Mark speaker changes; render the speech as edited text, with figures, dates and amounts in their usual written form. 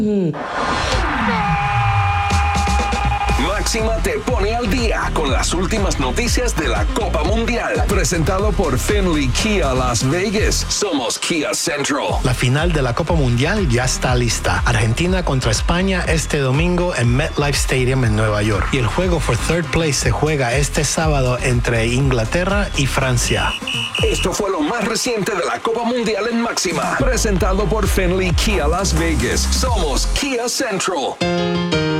Speaker 1: Máxima te pone al día con las últimas noticias de la Copa Mundial. Presentado por Finley Kia Las Vegas. Somos Kia Central.
Speaker 2: La final de la Copa Mundial ya está lista. Argentina contra España este domingo en MetLife Stadium en Nueva York. Y el juego for third place se juega este sábado entre Inglaterra y Francia.
Speaker 1: Esto fue lo más reciente de la Copa Mundial en Máxima. Presentado por Finley Kia Las Vegas. Somos Kia Central.